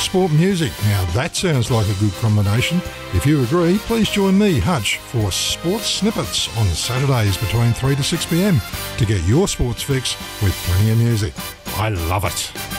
sport music. Now that sounds like a good combination. If you agree, please join me, Hutch, for Sports Snippets on Saturdays between 3 to 6 p.m. to get your sports fix with plenty of music. I love it.